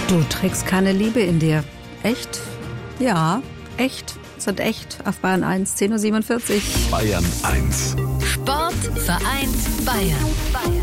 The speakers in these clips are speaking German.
Du trägst keine Liebe in dir. Echt? Ja, echt. Sind echt. Auf Bayern 1, 10.47 Uhr. Bayern 1. Sport vereint Bayern.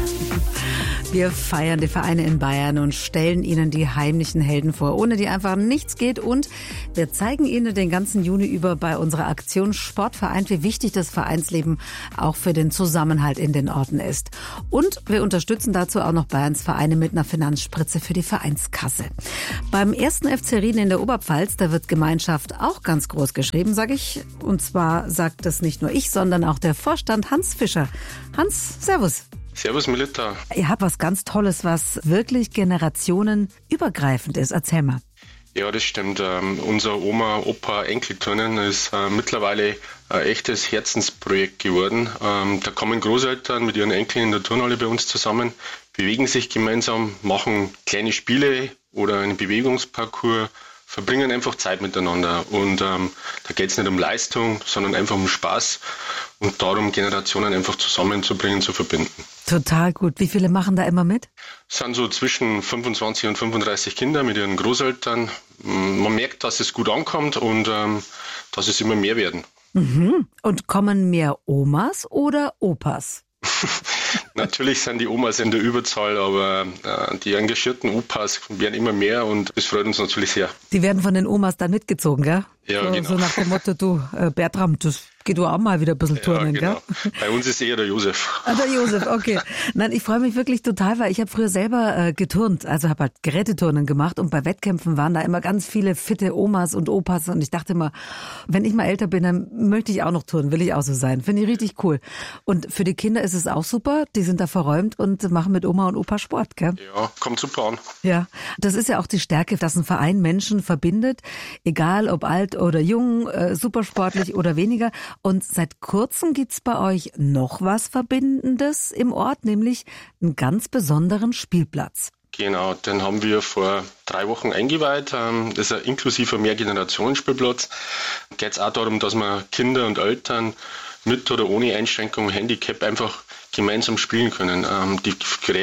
Wir feiern die Vereine in Bayern und stellen ihnen die heimlichen Helden vor, ohne die einfach nichts geht. Und wir zeigen ihnen den ganzen Juni über bei unserer Aktion Sport vereint, wie wichtig das Vereinsleben auch für den Zusammenhalt in den Orten ist. Und wir unterstützen dazu auch noch Bayerns Vereine mit einer Finanzspritze für die Vereinskasse. Beim 1. FC Rieden in der Oberpfalz, da wird Gemeinschaft auch ganz groß geschrieben, sage ich. Und zwar sagt es nicht nur ich, sondern auch der Vorstand Hans Fischer. Hans, servus. Servus Melita. Ihr habt was ganz Tolles, was wirklich generationenübergreifend ist. Erzähl mal. Ja, das stimmt. Unser Oma-Opa-Enkelturnen ist mittlerweile ein echtes Herzensprojekt geworden. Da kommen Großeltern mit ihren Enkeln in der Turnhalle bei uns zusammen, bewegen sich gemeinsam, machen kleine Spiele oder einen Bewegungsparcours, verbringen einfach Zeit miteinander. Und da geht es nicht um Leistung, sondern einfach um Spaß und darum, Generationen einfach zusammenzubringen, zu verbinden. Total gut. Wie viele machen da immer mit? Es sind so zwischen 25 und 35 Kinder mit ihren Großeltern. Man merkt, dass es gut ankommt und dass es immer mehr werden. Mhm. Und kommen mehr Omas oder Opas? Natürlich sind die Omas in der Überzahl, aber die engagierten Opas werden immer mehr und das freut uns natürlich sehr. Die werden von den Omas dann mitgezogen, gell? Ja, genau. So nach dem Motto, du Bertram, geh du auch mal wieder ein bisschen turnen, genau. Gell? Bei uns ist eher der Josef. Ah, der Josef, okay. Nein, ich freue mich wirklich total, weil ich habe früher selber geturnt, also habe halt Geräteturnen gemacht und bei Wettkämpfen waren da immer ganz viele fitte Omas und Opas und ich dachte immer, wenn ich mal älter bin, dann möchte ich auch noch turnen, will ich auch so sein. Finde ich richtig cool. Und für die Kinder ist es auch super, die sind da verräumt und machen mit Oma und Opa Sport, gell? Ja, kommt super an. Ja, das ist ja auch die Stärke, dass ein Verein Menschen verbindet, egal ob alt oder jung, supersportlich oder weniger. Und seit kurzem gibt's bei euch noch was Verbindendes im Ort, nämlich einen ganz besonderen Spielplatz. Genau, den haben wir vor 3 Wochen eingeweiht. Das ist ein inklusiver Mehrgenerationenspielplatz. Da geht es auch darum, dass man Kinder und Eltern mit oder ohne Einschränkung, Handicap einfach gemeinsam spielen können. Die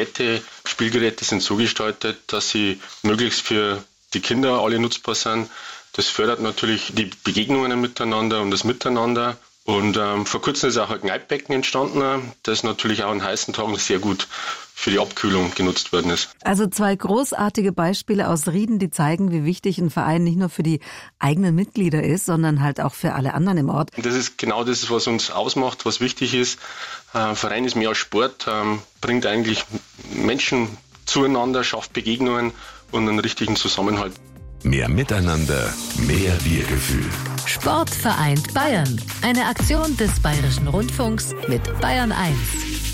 Spielgeräte sind so gestaltet, dass sie möglichst für die Kinder alle nutzbar sind. Das fördert natürlich die Begegnungen miteinander und das Miteinander. Und vor kurzem ist auch ein Kneippbecken entstanden, das natürlich auch an heißen Tagen sehr gut für die Abkühlung genutzt worden ist. Also 2 großartige Beispiele aus Rieden, die zeigen, wie wichtig ein Verein nicht nur für die eigenen Mitglieder ist, sondern halt auch für alle anderen im Ort. Das ist genau das, was uns ausmacht, was wichtig ist. Verein ist mehr als Sport, bringt eigentlich Menschen zueinander, schafft Begegnungen und einen richtigen Zusammenhalt. Mehr Miteinander, mehr Wir-Gefühl. Sport vereint Bayern. Eine Aktion des Bayerischen Rundfunks mit Bayern 1.